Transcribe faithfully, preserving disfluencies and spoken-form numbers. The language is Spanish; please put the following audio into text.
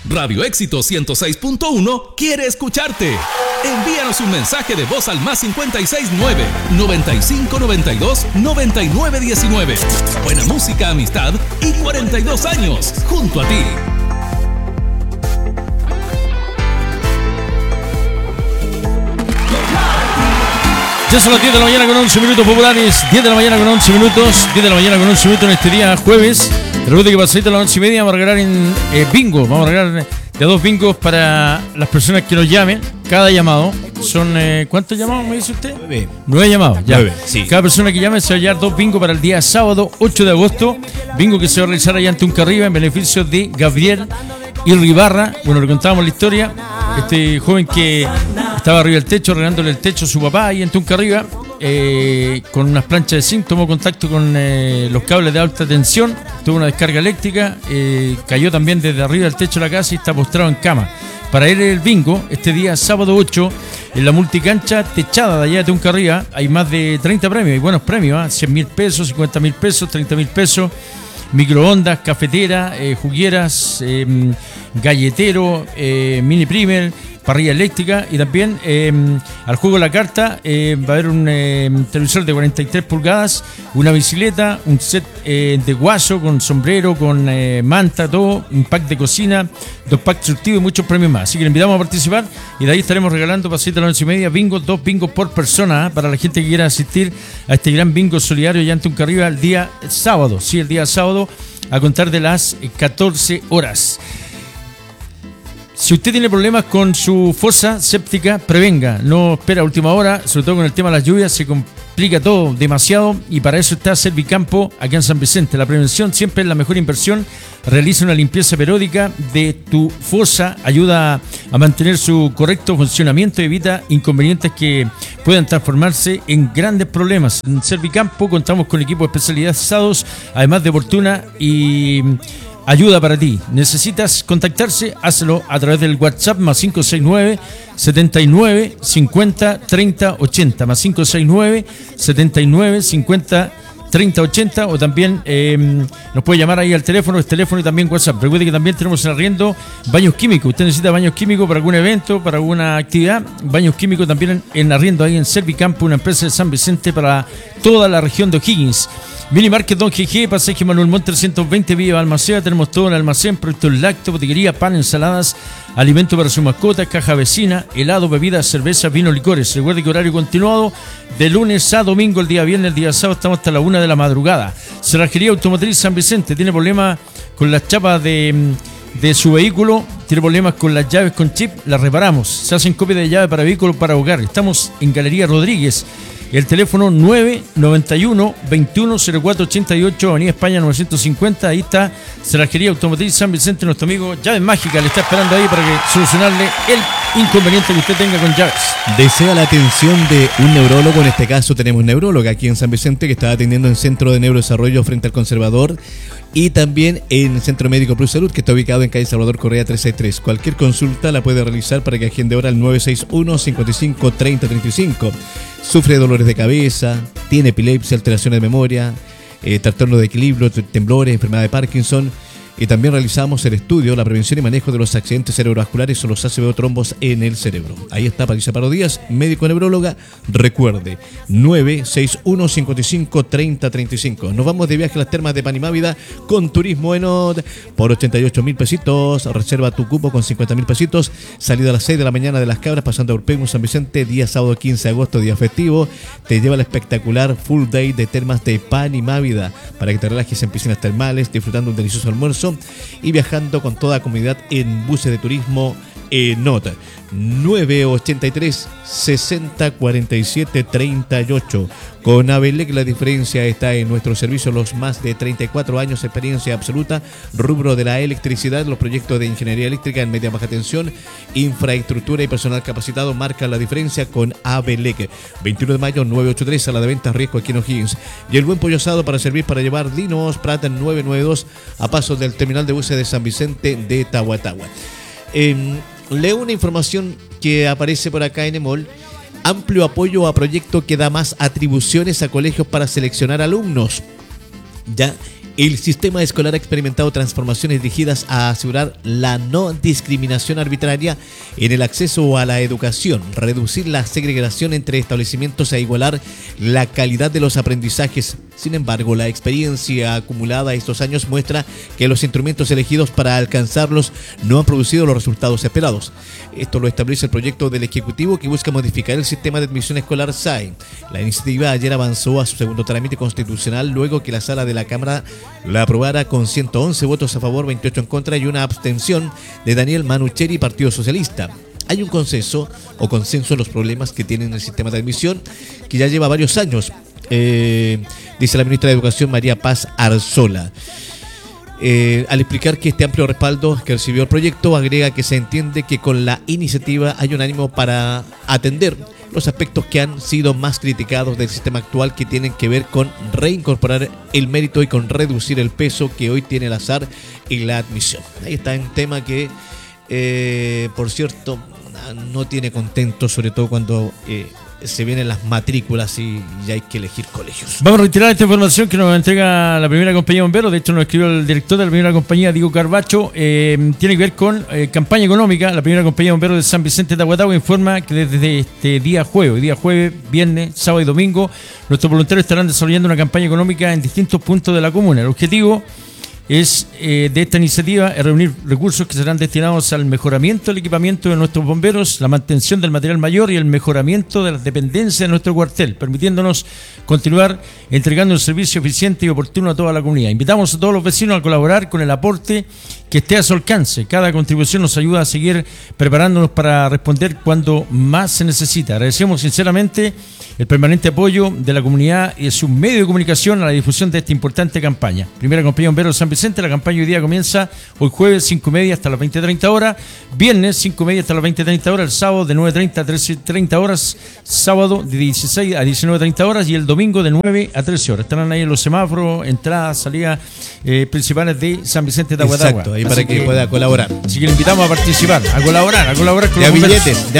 Radio Éxito ciento seis punto uno quiere escucharte. Envíanos un mensaje de voz al más cincuenta y seis nueve, noventa y cinco noventa y dos, noventa y nueve diecinueve. Buena música, amistad y cuarenta y dos años junto a ti. Ya son las diez de la mañana con once minutos populares, diez de la mañana con once minutos, diez de la mañana con once minutos en este día jueves. Recuerda que pasadito a las once y media vamos a regalar en eh, bingo, vamos a regalar de dos bingos para las personas que nos llamen. Cada llamado son, eh, ¿cuántos llamados me dice usted? Nueve. Nueve llamados, ya. Nueve, sí. Cada persona que llame se va a llevar dos bingos para el día sábado ocho de agosto. Bingo que se va a realizar allá ante un Carriba en beneficio de Gabriel Irribarra. Bueno, le contábamos la historia. Este joven que estaba arriba del techo, arreglándole el techo a su papá ahí en Tunca Arriba, eh, con unas planchas de zinc, tomó contacto con eh, los cables de alta tensión, tuvo una descarga eléctrica, eh, cayó también desde arriba del techo de la casa y está postrado en cama. Para él el bingo, este día sábado ocho, en la multicancha techada de allá de Tunca Arriba, hay más de treinta premios, hay buenos premios, ¿eh? cien mil pesos, cincuenta mil pesos, treinta mil pesos, microondas, cafetera, eh, jugueras, eh, galletero, eh, mini primer, parrilla eléctrica y también eh, al juego de la carta eh, va a haber un eh, televisor de cuarenta y tres pulgadas, una bicicleta, un set eh, de guaso con sombrero, con eh, manta, todo, un pack de cocina, dos packs surtidos y muchos premios más. Así que le invitamos a participar y de ahí estaremos regalando pasito a las once y media bingos, dos bingos por persona, ¿eh? Para la gente que quiera asistir a este gran bingo solidario ya ante un Carriba el día sábado, sí, el día sábado a contar de las catorce horas. Si usted tiene problemas con su fosa séptica, prevenga, no espera a última hora, sobre todo con el tema de las lluvias, se complica todo demasiado y para eso está Servicampo aquí en San Vicente. La prevención siempre es la mejor inversión. Realiza una limpieza periódica de tu fosa, ayuda a mantener su correcto funcionamiento y evita inconvenientes que puedan transformarse en grandes problemas. En Servicampo contamos con equipos especializados, además de oportuna y ayuda para ti. ¿Necesitas contactarse? Hazlo a través del WhatsApp más cinco seis nueve, setenta y nueve, cincuenta, treinta, ochenta, más cinco seis nueve, setenta y nueve, cincuenta, treinta, ochenta, o también eh, nos puede llamar ahí al teléfono, es teléfono y también WhatsApp. Recuerde que también tenemos en arriendo baños químicos. Usted necesita baños químicos para algún evento, para alguna actividad. Baños químicos también en, en arriendo ahí en Servicampo, una empresa de San Vicente para toda la región de O'Higgins. Mini Market Don G G, Pasaje Manuel Montt trescientos veinte, Villa Balmaceda. Tenemos todo en el almacén, productos lácteos, botiquería, pan, ensaladas, alimento para sus mascotas, caja vecina, helado, bebidas, cerveza, vino, licores. Recuerde que horario continuado de lunes a domingo, el día viernes, el día sábado estamos hasta la una de la madrugada. Cerrajería Automotriz San Vicente, tiene problemas con las chapas de, de su vehículo, tiene problemas con las llaves con chip, las reparamos. Se hacen copias de llave para vehículos para hogar. Estamos en Galería Rodríguez. El teléfono nueve noventa y uno, veintiuno, cero cuatro ochenta y ocho, Avenida España novecientos cincuenta. Ahí está Cerrajería Automotriz San Vicente. Nuestro amigo Llaves Mágicas le está esperando ahí para que solucionarle el inconveniente que usted tenga con llaves. Desea la atención de un neurólogo. En este caso tenemos neuróloga aquí en San Vicente que está atendiendo en Centro de Neurodesarrollo frente al Conservador y también en el Centro Médico Plus Salud que está ubicado en calle Salvador Correa trescientos sesenta y tres. Cualquier consulta la puede realizar para que agende hora al nueve seis uno, cincuenta y cinco, treinta, treinta y cinco. Sufre de dolores de cabeza, tiene epilepsia, alteraciones de memoria, eh, trastorno de equilibrio, temblores, enfermedad de Parkinson. Y también realizamos el estudio, la prevención y manejo de los accidentes cerebrovasculares o los A C V o trombos en el cerebro. Ahí está Patricia Pardo Díaz, médico neuróloga. Recuerde, nueve seis uno, cincuenta y cinco, treinta, treinta y cinco. Nos vamos de viaje a las termas de Panimávida con Turismo Enot por ochenta y ocho mil pesitos. Reserva tu cupo con cincuenta mil pesitos. Salida a las seis de la mañana de Las Cabras, pasando por Peña San Vicente, día sábado quince de agosto, día festivo. Te lleva el espectacular full day de termas de Panimávida para que te relajes en piscinas termales, disfrutando un delicioso almuerzo y viajando con toda la comunidad en buses de turismo Enot. Nueve ochenta y tres, sesenta, cuarenta y siete, treinta y ocho. Con Abelec la diferencia está en nuestro servicio, los más de treinta y cuatro años de experiencia absoluta, rubro de la electricidad, los proyectos de ingeniería eléctrica en media baja tensión, infraestructura y personal capacitado marcan la diferencia con Abelec. veintiuno de mayo, nueve ochenta y tres, sala de ventas Riesgo aquí en O'Higgins. Y el buen pollo asado para servir para llevar Dinos Prata en nueve noventa y dos a pasos del terminal de buses de San Vicente de Tahuatahua. Eh, leo una información que aparece por acá en Emol. Amplio apoyo a proyecto que da más atribuciones a colegios para seleccionar alumnos. Ya El sistema escolar ha experimentado transformaciones dirigidas a asegurar la no discriminación arbitraria en el acceso a la educación, reducir la segregación entre establecimientos e igualar la calidad de los aprendizajes. Sin embargo, la experiencia acumulada estos años muestra que los instrumentos elegidos para alcanzarlos no han producido los resultados esperados. Esto lo establece el proyecto del Ejecutivo que busca modificar el sistema de admisión escolar S A E. La iniciativa ayer avanzó a su segundo trámite constitucional luego que la sala de la Cámara la aprobara con ciento once votos a favor, veintiocho en contra y una abstención de Daniel Manucheri, Partido Socialista. Hay un consenso o consenso en los problemas que tiene el sistema de admisión que ya lleva varios años, eh, dice la ministra de Educación María Paz Arzola. Eh, al explicar que este amplio respaldo que recibió el proyecto, agrega que se entiende que con la iniciativa hay un ánimo para atender los aspectos que han sido más criticados del sistema actual, que tienen que ver con reincorporar el mérito y con reducir el peso que hoy tiene el azar en la admisión. Ahí está un tema que, eh, por cierto, no tiene contento, sobre todo cuando eh, se vienen las matrículas y ya hay que elegir colegios. Vamos a retirar esta información que nos entrega la primera compañía de bomberos. De hecho, nos escribió el director de la primera compañía, Diego Carbacho. Eh, tiene que ver con eh, campaña económica. La primera compañía de bomberos de San Vicente de Aguatagua informa que desde este día jueves, día jueves, viernes, sábado y domingo, nuestros voluntarios estarán desarrollando una campaña económica en distintos puntos de la comuna. El objetivo es eh, de esta iniciativa es reunir recursos que serán destinados al mejoramiento del equipamiento de nuestros bomberos, la mantención del material mayor y el mejoramiento de las dependencias de nuestro cuartel, permitiéndonos continuar entregando un servicio eficiente y oportuno a toda la comunidad. Invitamos a todos los vecinos a colaborar con el aporte que esté a su alcance. Cada contribución nos ayuda a seguir preparándonos para responder cuando más se necesita. Agradecemos sinceramente el permanente apoyo de la comunidad y de su medio de comunicación a la difusión de esta importante campaña. Primera compañía de bomberos de San Vicente. La campaña hoy día comienza hoy jueves cinco y media hasta las veinte treinta horas, viernes cinco y media hasta las veinte treinta horas, el sábado de nueve treinta a trece treinta horas, sábado de dieciséis a diecinueve treinta horas y el domingo de nueve a trece horas. Estarán ahí en los semáforos, entradas, salidas eh, principales de San Vicente de Aguatagua. Exacto, ahí para que, que pueda colaborar. Así que le invitamos a participar, a colaborar, a colaborar con de los billetes.